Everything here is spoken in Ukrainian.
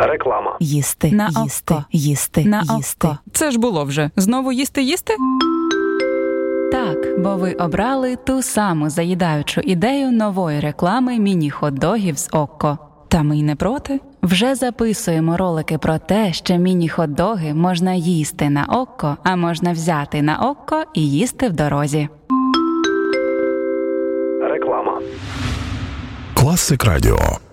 Реклама. Їсти, На їсти, око. їсти, На їсти. око. Це ж було вже. Знову їсти? Так, бо ви обрали ту саму заїдаючу ідею нової реклами міні-хот-догів з Окко. Та ми й не проти. Вже записуємо ролики про те, що міні-хот-доги можна їсти на Окко, а можна взяти на Окко і їсти в дорозі. Реклама. Класик Радіо.